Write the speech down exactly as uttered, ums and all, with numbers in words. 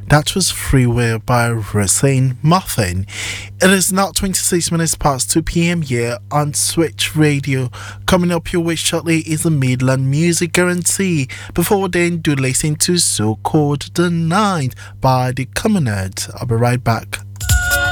That was Free Will by Rosane Muffin. It is now twenty-six minutes past two p.m. here on Switch Radio. Coming up your way shortly is the Midland Music Guarantee. Before then, do listen to So Called the Night by the Commoners. I'll be right back.